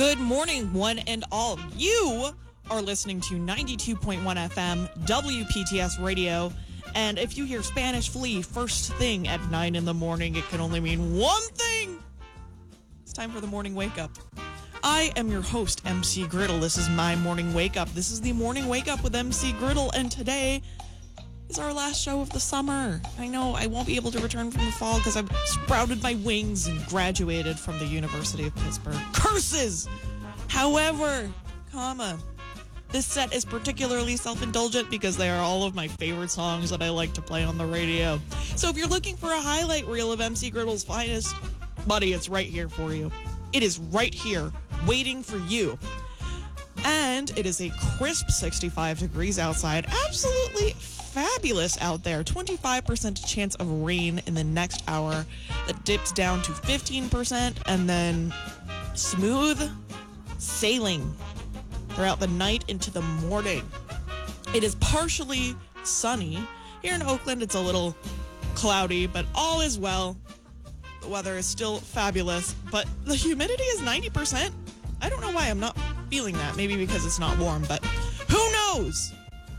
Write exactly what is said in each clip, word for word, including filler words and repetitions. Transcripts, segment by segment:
Good morning, one and all. You are listening to ninety-two point one F M, W P T S Radio. And if you hear Spanish Flea first thing at nine in the morning, it can only mean one thing. It's time for the morning wake up. I am your host, M C Griddle. This is my morning wake up. This is the morning wake up with M C Griddle. And today is our last show of the summer. I know I won't be able to return from the fall because I've sprouted my wings and graduated from the University of Pittsburgh. Curses! However, comma, this set is particularly self-indulgent because they are all of my favorite songs that I like to play on the radio. So if you're looking for a highlight reel of M C Griddle's finest, buddy, it's right here for you. It is right here, waiting for you. And it is a crisp sixty-five degrees outside. Absolutely fabulous out there. twenty-five percent chance of rain in the next hour. That dips down to fifteen percent, and then smooth sailing throughout the night into the morning. It is partially sunny. Here in Oakland, it's a little cloudy, but all is well. The weather is still fabulous, but the humidity is ninety percent. I don't know why I'm not feeling that. Maybe because it's not warm, but who knows?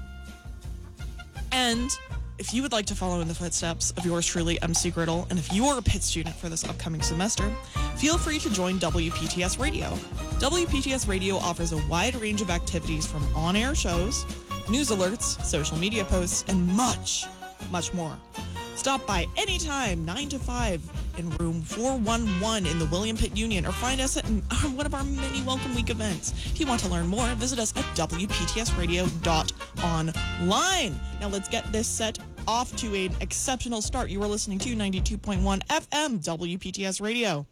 And if you would like to follow in the footsteps of yours truly, M C Griddle, and if you are a Pitt student for this upcoming semester, feel free to join W P T S Radio. W P T S Radio offers a wide range of activities from on-air shows, news alerts, social media posts, and much, much more. Stop by anytime, nine to five, in room four one one in the William Pitt Union, or find us at one of our many Welcome Week events. If you want to learn more, visit us at W P T S radio dot online. Now let's get this set off to an exceptional start. You are listening to ninety-two point one F M, W P T S Radio.